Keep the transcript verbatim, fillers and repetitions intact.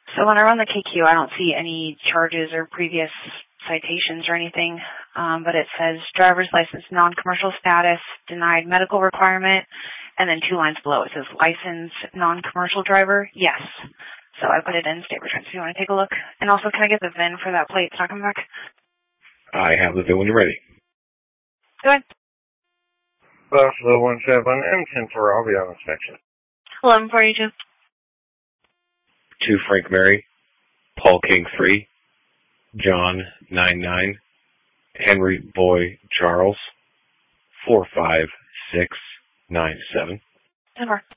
So when I run the K Q, I don't see any charges or previous citations or anything, um, but it says driver's license non-commercial status, denied medical requirement, and then two lines below it says license non-commercial driver, yes. So I put it in state returns if you want to take a look. And also, can I get the V I N for that plate? It's not coming back. I have the V I N when you're ready. Go ahead. Buffalo one seven and ten four, I'll be on inspection. eleven forty-two. Two Frank Mary, Paul King three, John nine nine, Henry Boy Charles four five six nine seven. ten four.